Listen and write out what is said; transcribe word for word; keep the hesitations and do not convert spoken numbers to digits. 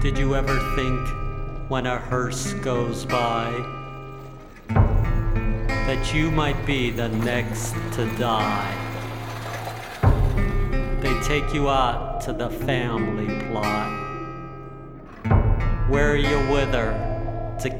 Did you ever think when a hearse goes by that you might be the next to die? They take you out to the family plot. Where you with her?